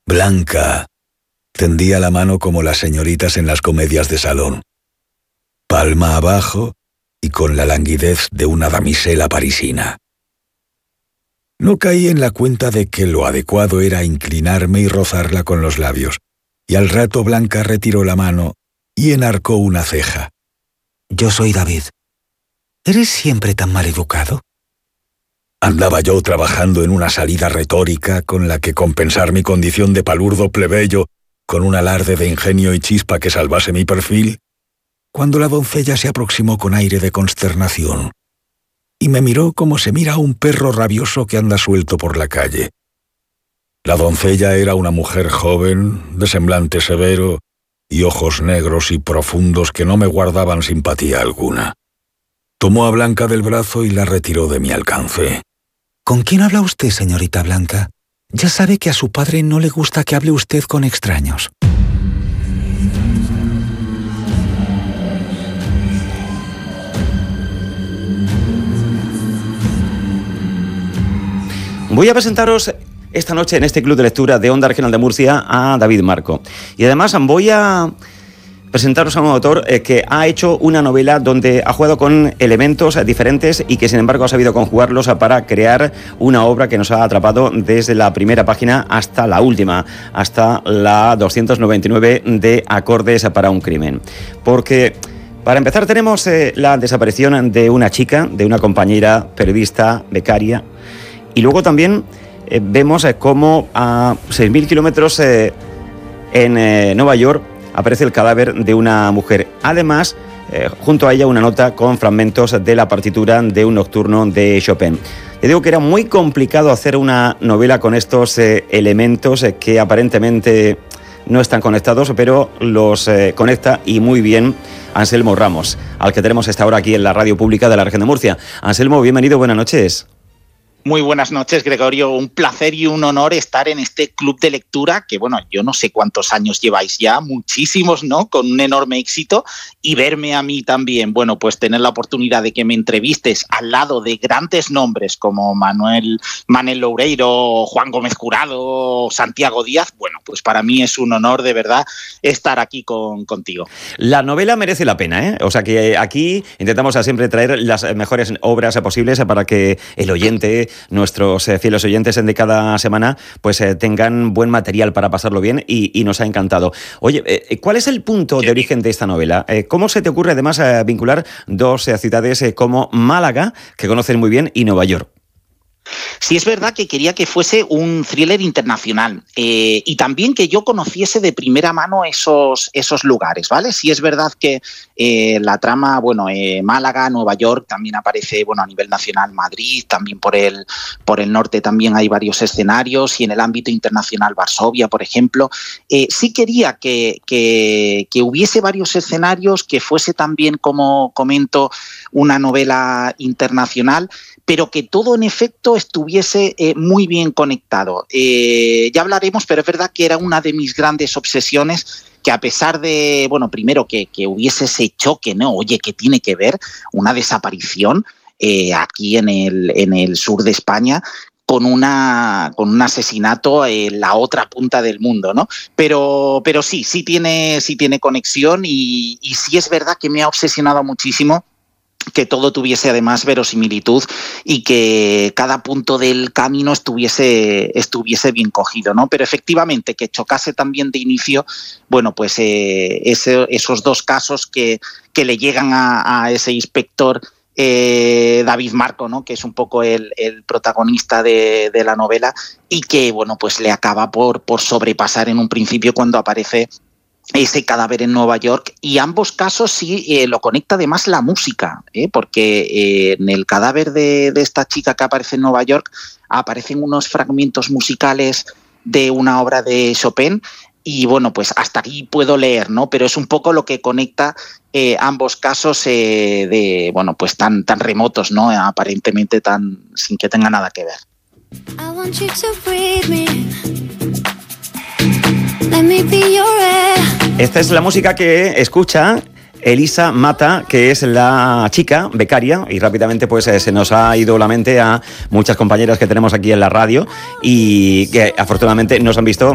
Blanca tendía la mano como las señoritas en las comedias de salón, palma abajo y con la languidez de una damisela parisina. No caí en la cuenta de que lo adecuado era inclinarme y rozarla con los labios, y al rato Blanca retiró la mano y enarcó una ceja. Yo soy David. ¿Eres siempre tan mal educado? Andaba yo trabajando en una salida retórica con la que compensar mi condición de palurdo plebeyo con un alarde de ingenio y chispa que salvase mi perfil, cuando la doncella se aproximó con aire de consternación y me miró como se mira a un perro rabioso que anda suelto por la calle. La doncella era una mujer joven, de semblante severo y ojos negros y profundos que no me guardaban simpatía alguna. Tomó a Blanca del brazo y la retiró de mi alcance. ¿Con quién habla usted, señorita Blanca? Ya sabe que a su padre no le gusta que hable usted con extraños. Voy a presentaros esta noche en este club de lectura de Onda Regional de Murcia a David Marco. Y además voy a presentaros a un autor que ha hecho una novela donde ha jugado con elementos diferentes y que sin embargo ha sabido conjugarlos para crear una obra que nos ha atrapado desde la primera página hasta la última, hasta la 299 de Acordes para un crimen. Porque para empezar tenemos la desaparición de una chica, de una compañera periodista, becaria, y luego también vemos cómo a 6.000 kilómetros en Nueva York aparece el cadáver de una mujer. Además, junto a ella una nota con fragmentos de la partitura de un nocturno de Chopin. Te digo que era muy complicado hacer una novela con estos elementos que aparentemente no están conectados, pero los conecta y muy bien Anselmo Ramos, al que tenemos esta hora aquí en la radio pública de la región de Murcia. Anselmo, bienvenido, buenas noches. Muy buenas noches, Gregorio. Un placer y un honor estar en este club de lectura que, bueno, yo no sé cuántos años lleváis ya, muchísimos, ¿no? Con un enorme éxito, y verme a mí también, bueno, pues tener la oportunidad de que me entrevistes al lado de grandes nombres como Manel Loureiro, Juan Gómez Jurado, Santiago Díaz, bueno, pues para mí es un honor de verdad estar aquí contigo. La novela merece la pena, ¿eh? O sea que aquí intentamos siempre traer las mejores obras posibles para que el oyente, nuestros fieles oyentes de cada semana, pues tengan buen material para pasarlo bien y nos ha encantado. Oye, ¿cuál es el punto de origen de esta novela? ¿Cómo se te ocurre además vincular dos ciudades como Málaga, que conoces muy bien, y Nueva York? Sí, es verdad que quería que fuese un thriller internacional y también que yo conociese de primera mano esos lugares, ¿vale? Sí, es verdad que la trama, bueno, Málaga, Nueva York, también aparece, bueno, a nivel nacional Madrid, también por el norte también hay varios escenarios, y en el ámbito internacional Varsovia, por ejemplo. Sí quería que hubiese varios escenarios, que fuese también, como comento, una novela internacional, pero que todo en efecto estuviese muy bien conectado. Ya hablaremos, pero es verdad que era una de mis grandes obsesiones, que a pesar de, bueno, primero que hubiese ese choque, ¿no? Oye, ¿qué tiene que ver una desaparición aquí en el sur de España con un asesinato en la otra punta del mundo, ¿no? Pero sí tiene conexión, y sí es verdad que me ha obsesionado muchísimo que todo tuviese además verosimilitud y que cada punto del camino estuviese bien cogido, ¿no? Pero efectivamente que chocase también de inicio, bueno, pues esos dos casos que le llegan a ese inspector David Marco, ¿no? Que es un poco el protagonista de la novela, y que, bueno, pues le acaba por sobrepasar en un principio cuando aparece ese cadáver en Nueva York. Y ambos casos sí lo conecta además la música, porque en el cadáver de esta chica que aparece en Nueva York aparecen unos fragmentos musicales de una obra de Chopin, y bueno, pues hasta aquí puedo leer, ¿no? Pero es un poco lo que conecta ambos casos de, bueno, pues tan remotos, ¿no? Aparentemente sin que tenga nada que ver. I want you to breathe me. Let me be your air. Esta es la música que escucha Elisa Mata, que es la chica becaria, y rápidamente pues se nos ha ido la mente a muchas compañeras que tenemos aquí en la radio y que afortunadamente nos han visto